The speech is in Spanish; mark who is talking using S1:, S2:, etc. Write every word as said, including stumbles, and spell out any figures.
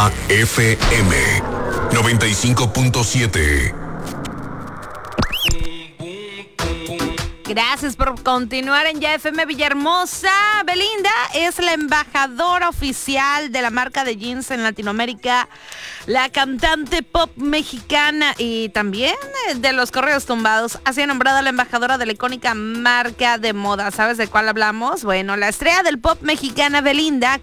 S1: Ya F M noventa y cinco punto siete.
S2: Gracias por continuar en Ya F M Villahermosa. Belinda es la embajadora oficial de la marca de jeans en Latinoamérica, la cantante pop mexicana y también de los correos tumbados. Ha sido nombrada la embajadora de la icónica marca de moda. ¿Sabes de cuál hablamos? Bueno, la estrella del pop mexicana Belinda